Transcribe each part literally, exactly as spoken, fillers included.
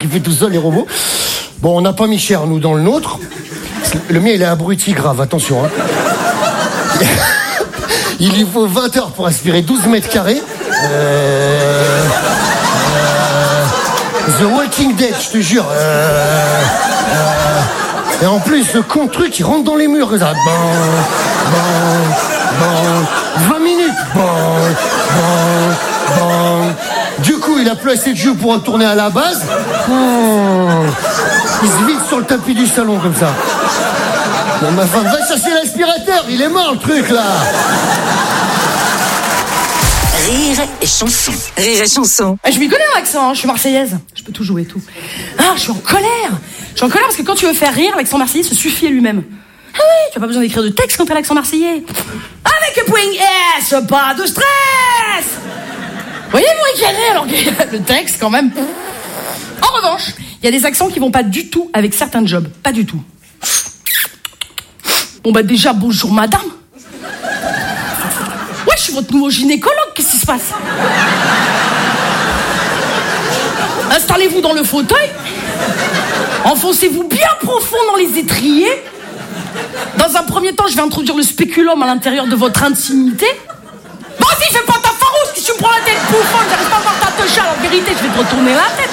fait tout seul, les robots. Bon, on n'a pas mis cher, nous, dans le nôtre. Le mien, il est abruti grave, attention. Hein. Il lui faut vingt heures pour aspirer douze mètres carrés. Euh... Euh... The Walking Dead, je te jure. Euh... Euh... Et en plus, ce con de truc, il rentre dans les murs. Ça. Bon, bon, bon. vingt minutes. Bon, bon, bon. Du coup, il a plus assez de jus pour retourner à la base. Oh. Il se vide sur le tapis du salon comme ça. Bon, ma femme, va chercher l'aspirateur. Il est mort, le truc, là. Rire et chanson. Rire et chanson. Je m'y connais en accent, hein. Je suis marseillaise. Je peux tout jouer, tout. Ah, je suis en colère. Je suis en colère parce que quand tu veux faire rire, l'accent marseillais se suffit à lui-même. Ah oui, tu n'as pas besoin d'écrire de texte quand t'as l'accent marseillais. Avec le point S, pas de stress. Vous voyez, vous éclairez alors que le texte, quand même. En revanche, il y a des accents qui vont pas du tout avec certains jobs. Pas du tout. Bon, bah déjà, bonjour madame. Ouais, je suis votre nouveau gynécologue, qu'est-ce qui se passe? Installez-vous dans le fauteuil. Enfoncez-vous bien profond dans les étriers. Dans un premier temps, je vais introduire le spéculum à l'intérieur de votre intimité. Vas-y, fais pas ta farouche, si tu me prends la tête bouffante, j'arrive pas à voir ta touche. En vérité, je vais te retourner la tête.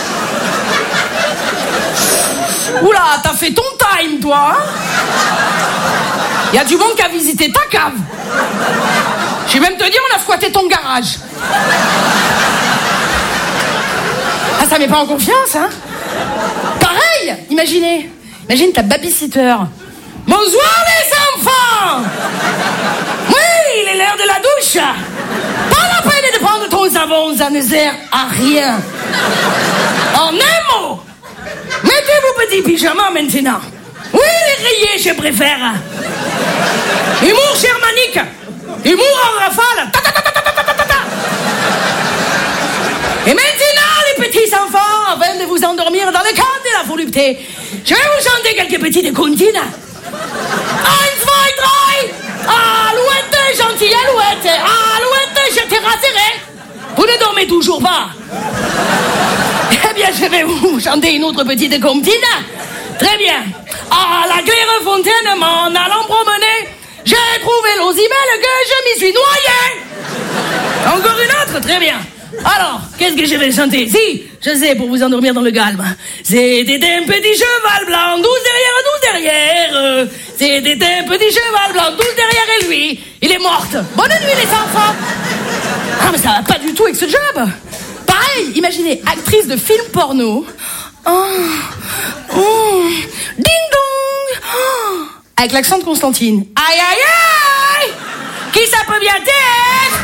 Oula, t'as fait ton time, toi, hein? Y a du monde qui a visité ta cave. Je vais même te dire, on a squatté ton garage. Ah, ça met pas en confiance, hein? Pareil, imaginez. Imagine ta babysitter. Bonsoir les enfants. Oui, il est l'heure de la douche. Pas la peine de prendre ton savon, ça ne sert à rien. En un mot, mettez vos petits pyjamas maintenant. Oui, les rayés, je préfère. Humour germanique. Humour en rafale. Ta, ta, ta, ta, ta, ta, ta, ta, ta. Et maintenant, les petits enfants, afin de vous endormir dans le cadre de la volupté, je vais vous chanter quelques petites comptines. Eins, zwei, drei. Alouette, gentille alouette. Alouette, je te rassurerai. Vous ne dormez toujours pas. Eh bien, je vais vous chanter une autre petite comptine. Très bien. À la claire fontaine, m'en allant promener, j'ai trouvé l'osibelle que je m'y suis noyé. Encore une autre, très bien. Alors, qu'est-ce que je vais chanter? Si, je sais, pour vous endormir dans le calme. C'était un petit cheval blanc, douze derrière, douze derrière. C'était un petit cheval blanc, douze derrière et lui, il est mort. Bonne nuit les enfants. Ah, mais ça va pas du tout avec ce job. Pareil, imaginez, actrice de film porno. Oh, oh, ding dong. Oh, avec l'accent de Constantine. Aïe, aïe, aïe. Qui ça peut bien être?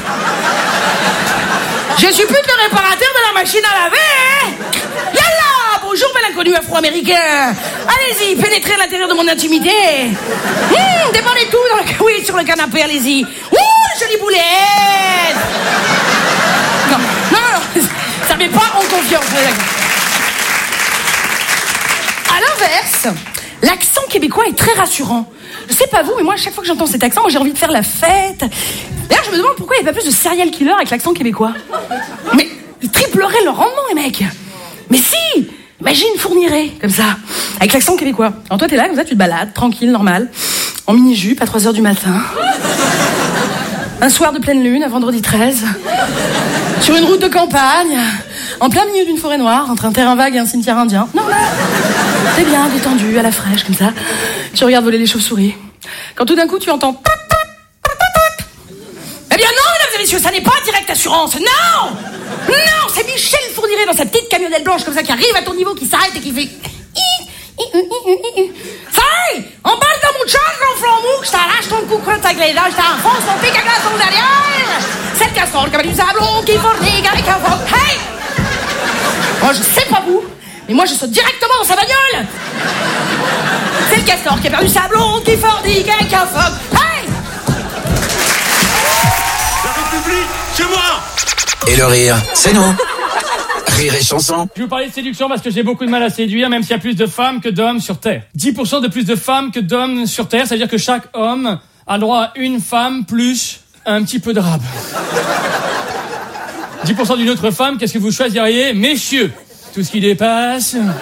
Je suis plus que le réparateur de la machine à laver. Yallah, bonjour bel inconnu afro-américain. Allez-y, pénétrez à l'intérieur de mon intimité. Mmh, déballez tout dans le... Oui, sur le canapé, allez-y. Ouh, jolie boulette. Non, non, non, ça met pas en confiance. À l'inverse, l'accent québécois est très rassurant. Je sais pas vous, mais moi, à chaque fois que j'entends cet accent, moi, j'ai envie de faire la fête. D'ailleurs, je me demande pourquoi il n'y a pas plus de serial killer avec l'accent québécois. Mais ils tripleraient leur rendement, les mecs. Mais si, imagine Fourniret, comme ça, avec l'accent québécois. Alors toi, t'es là, comme ça, tu te balades, tranquille, normal, en mini-jupe, à trois heures du matin. Un soir de pleine lune, un vendredi treize, sur une route de campagne, en plein milieu d'une forêt noire, entre un terrain vague et un cimetière indien. Normal. T'es bien, détendu, à la fraîche, comme ça. Tu regardes voler les chauves-souris. Quand tout d'un coup, tu entends... Eh bien non, mesdames et messieurs, ça n'est pas Direct Assurance. Non. Non, c'est Michel Fourniret dans sa petite camionnette blanche, comme ça, qui arrive à ton niveau, qui s'arrête et qui fait... Ça y est, emballe dans mon char, en flambeau, je t'arrache ton cou crotte avec les dents, je t'enfonce ton pic à glace dans derrière. C'est le castor qui avait du sablon, qui fornique avec un fond. Hey! Moi, je sais pas vous, mais moi, je saute directement dans sa bagnole. C'est le castor qui a perdu sa blonde, qui fornique avec un fond. Hey! La République, c'est moi. Et le rire, c'est nous. Rire et chanson. Je vais vous parler de séduction parce que j'ai beaucoup de mal à séduire, même s'il y a plus de femmes que d'hommes sur Terre. dix pour cent de plus de femmes que d'hommes sur Terre, ça veut dire que chaque homme a droit à une femme plus un petit peu de rab. dix pour cent d'une autre femme, qu'est-ce que vous choisiriez? Messieurs, tout ce qui dépasse...